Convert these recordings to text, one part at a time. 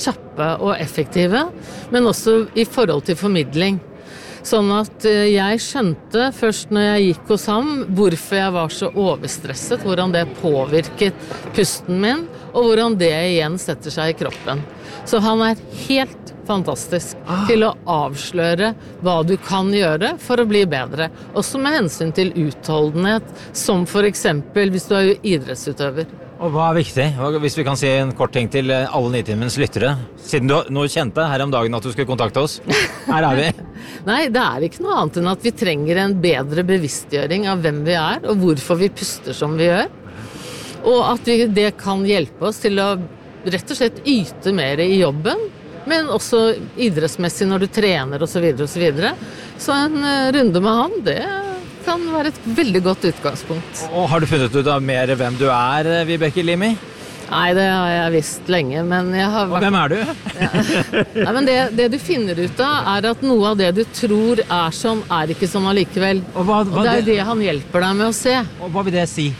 kjappe og effektive, men også i forhold til formidling. Sånn at jeg skjønte først når jeg gikk hos ham hvorfor jeg var så overstresset, hvordan det påvirket pusten min, og hvordan det igjen setter seg i kroppen. Så han helt fantastisk til å avsløre hva du kan gjøre for å bli bedre. Også med hensyn til utholdenhet, som for eksempel hvis du er idrettsutøver. Og hva viktig? Hvis vi kan si en kort ting til alle Nitimens lyttere, siden du nå kjente her om dagen at du skulle kontakte oss. Her vi. Nei, det ikke noe annet enn at vi trenger en bedre bevisstgjøring av hvem vi og hvorfor vi puster som vi gjør. Og at det kan hjelpe oss til å rett og slett yte mer i jobben, men også idrettsmessig når du trener og så videre og så videre. Så en runde med han, det kan være et veldig godt utgangspunkt. Og har du funnet ut av mer hvem du Vibeke Limi? Nei, det har jeg visst lenge, men jeg har vært... Og hvem du? Ja. Nei, men det du finner ut av at noe av det du tror sånn, ikke sånn allikevel. Og det det han hjelper deg med å se. Og hva vil det si?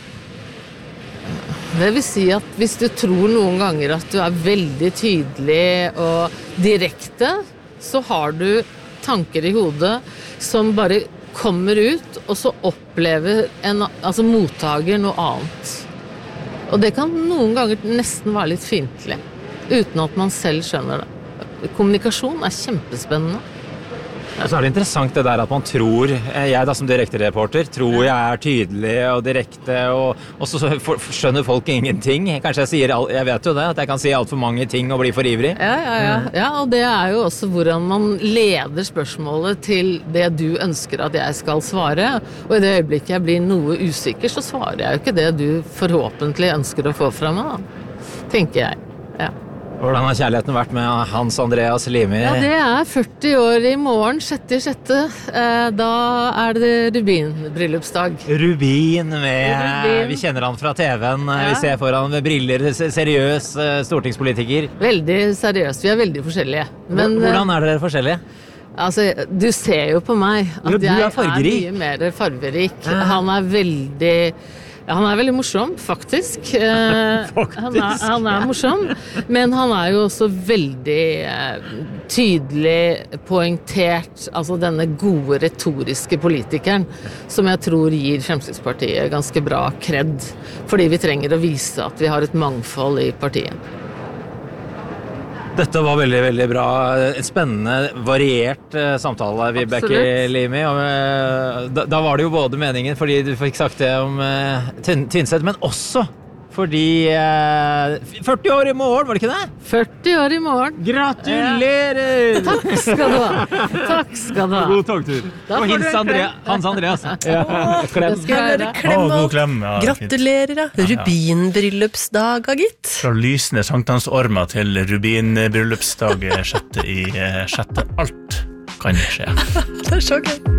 Det vil si at hvis du tror noen ganger at du veldig tydelig og direkte, så har du tanker i hodet som bare kommer ut, og så opplever mottager noe annet. Og det kan noen ganger nesten være litt fiendtlig, uten at man selv skjønner det. Kommunikasjon kjempespennende. Så det interessant det der at man tror, jeg da som direktereporter, tror jeg tydelig og direkte, og så skjønner folk ingenting. Kanskje jeg vet jo det, at jeg kan si alt for mange ting og bli for ivrig. Ja, og det jo også hvordan man leder spørsmålet til det du ønsker at jeg skal svare. Og i det øyeblikket jeg blir noe usikker, så svarer jeg jo ikke det du forhåpentlig ønsker å få fra meg, da. Tenker jeg, ja. Hvordan har kjærligheten vært med Hans Andreas Limi? Ja, det 40 år i morgen, 6.6. Da det Rubin-bryllupsdag. Rubin vi kjenner han fra TV-en, vi ser foran med briller, seriøs stortingspolitiker. Veldig seriøs, vi veldig forskjellige. Men, hvordan dere forskjellige? Altså, du ser jo på meg at jeg mye mer farverik. Han han veldig morsom, faktisk. Han morsom, men han jo også veldig tydelig poengtert, altså denne gode retoriske politikeren, som jeg tror gir Fremskrittspartiet ganske bra kred, fordi vi trenger å vise at vi har et mangfold i partiet. Dette var veldig, veldig bra. En spennende, variert samtale, Vibeke Limi. Da var det jo både meningen fordi du fikk sagt det om Tynset, men også fordi 40 år i morgen, var det ikke det? 40 år i morgen. Gratulerer! Ja. Takk skal du ha. Takk skal du ha. God togtur. Og hils Hans Andreas. Klem. God klem. Ja, gratulerer, da. Rubin-bryllupsdag, gitt. Fra lysende sankthansormer til Rubin-bryllupsdag 6. Alt kan skje. Det så gøy.